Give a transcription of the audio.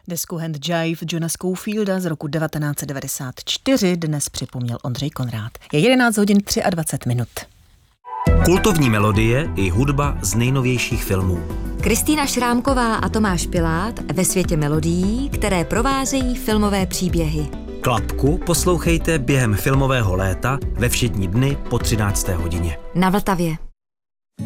Desku Hand Jive Johna Scofielda z roku 1994 dnes připomněl Ondřej Konrád. Je 11 hodin 23 minut. Kultovní melodie i hudba z nejnovějších filmů. Kristýna Šrámková a Tomáš Pilát ve světě melodií, které provázejí filmové příběhy. Klapku poslouchejte během filmového léta ve všední dny po 13. hodině. Na Vltavě.